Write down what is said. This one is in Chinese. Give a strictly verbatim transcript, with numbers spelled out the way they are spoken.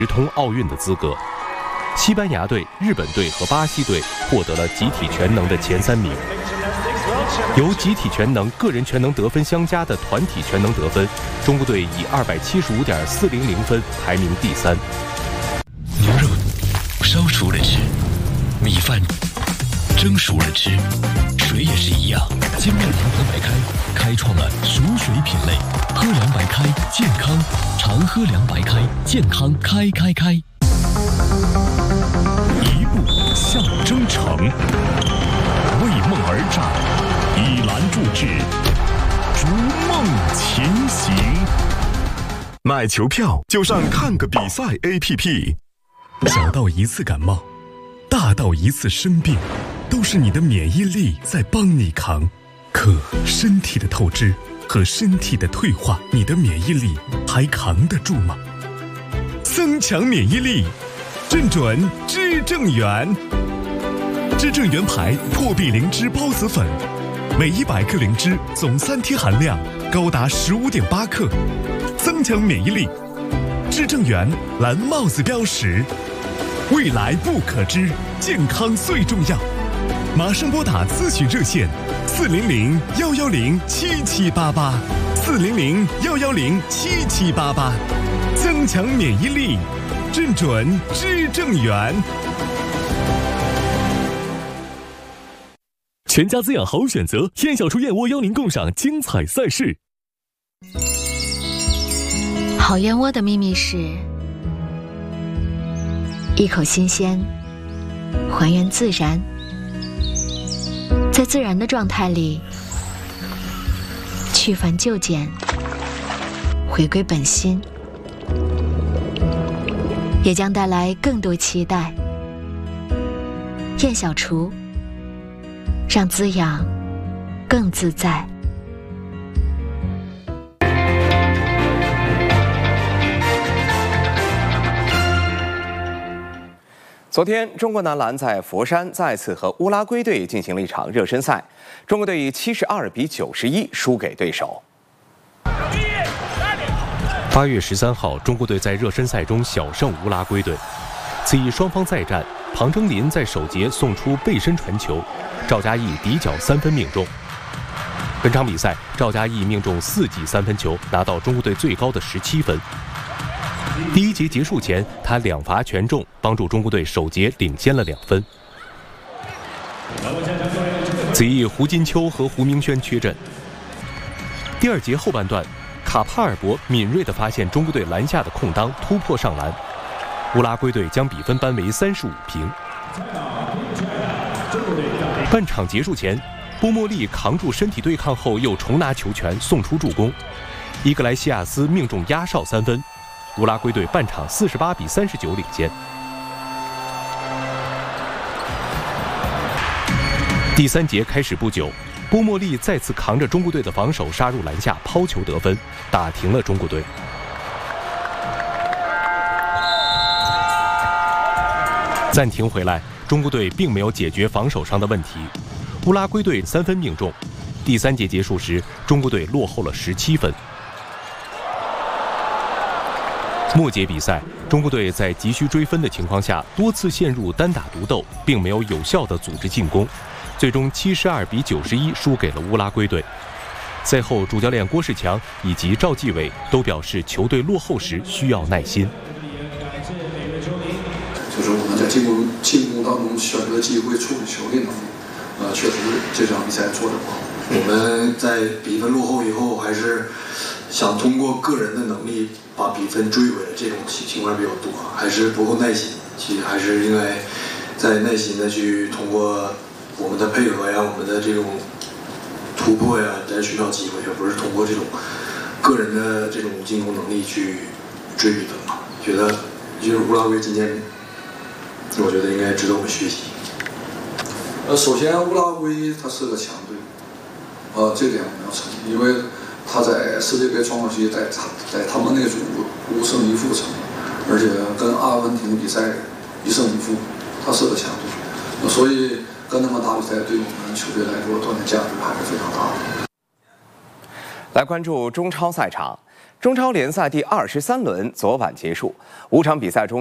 直通奥运的资格。西班牙队、日本队和巴西队获得了集体全能的前三名。由集体全能、个人全能得分相加的团体全能得分，中国队以二百七十五点四零零分排名第三。 牛肉烧熟了吃，米饭蒸熟了吃，水也是一样。精酿长河白开开创了熟水品类，喝凉白开健康，常喝凉白开健康开开开。 一步向征程，为梦而战，以蓝铸志，逐梦前行。买球票就上看个比赛 A P P。小到一次感冒，大到一次生病，都是你的免疫力在帮你扛。可身体的透支和身体的退化，你的免疫力还扛得住吗？增强免疫力，正准知正元。知正元牌破壁灵芝孢子粉，每一百克灵芝总三贴含量高达十五点八克，增强免疫力。知正元蓝帽子标识，未来不可知，健康最重要。马上拨打咨询热线四零零幺幺零七七八八，四零零幺幺零七七八八，增强免疫力，正准知正元。全家滋养好选择，燕小厨燕窝邀您共赏精彩赛事。 好燕窝的秘密是一口新鲜，还原自然，在自然的状态里去繁就简，回归本心，也将带来更多期待。燕小厨，让滋养更自在。 昨天，中国男篮在佛山再次和乌拉圭队进行了一场热身赛，中国队以七十二比九十一输给对手。 八月十三号，中国队在热身赛中小胜乌拉圭队。此役双方再战，庞征林在首节送出背身传球，赵嘉译底角三分命中。本场比赛，赵嘉译命中四记三分球，拿到中国队最高的十七分。第一节结束前，他两罚全中，帮助中国队首节领先了两分。此役胡金秋和胡明轩缺阵。第二节后半段，卡帕尔博敏锐地发现中国队篮下的空当，突破上篮，乌拉圭队将比分扳为三十五平。半场结束前，波莫利扛住身体对抗后又重拿球权送出助攻，伊格莱西亚斯命中压哨三分。乌拉圭队半场四十八比三十九领先。第三节开始不久，波莫利再次扛着中国队的防守杀入篮下，抛球得分，打停了中国队。暂停回来，中国队并没有解决防守上的问题，乌拉圭队三分命中。第三节结束时，中国队落后了十七分。末节比赛，中国队在急需追分的情况下，多次陷入单打独斗，并没有有效地组织进攻，最终七十二比九十一输给了乌拉圭队。赛后，主教练郭士强以及赵继伟都表示，球队落后时需要耐心。 就是我们在进攻进攻当中选择机会处理球的能力，呃，确实这场比赛做得不好。我们在比分落后以后，还是想通过个人的能力把比分追回来，这种情况比较多，还是不够耐心。其实还是应该再耐心的去通过我们的配合呀，我们的这种突破呀，来寻找机会，而不是通过这种个人的这种进攻能力去追比分嘛。觉得就是乌拉圭今天，我觉得应该值得我们学习。呃，首先乌拉圭它是个强队，呃，这点我们要承认，因为他在世界杯窗口期在他在他们那组五胜一负成，而且跟阿根廷比赛一胜一负，他是个强队，所以跟他们打比赛对我们球队来说锻炼价值还是非常大的。 来关注中超赛场。 中超联赛第二十三轮昨晚结束，五场比赛中。